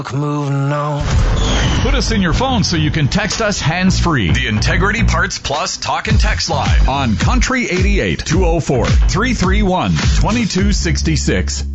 Moving on. Put us in your phone so you can text us hands-free. The Integrity Parts Plus Talk and Text Line on Country 88 204 331 2266.